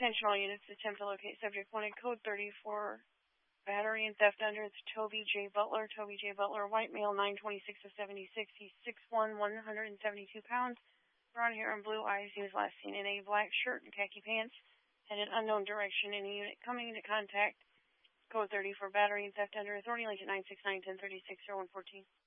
Attention all units, attempt to locate subject wanted, code 34, battery and theft under. It's Toby J. Butler. Toby J. Butler, white male, 926 of 76. He's 6'1", 172 pounds. Brown hair and blue eyes. He was last seen in a black shirt and khaki pants. Had an unknown direction. Any unit coming into contact. Code 30 for battery and theft under. Authority linked at 969-1036-0114.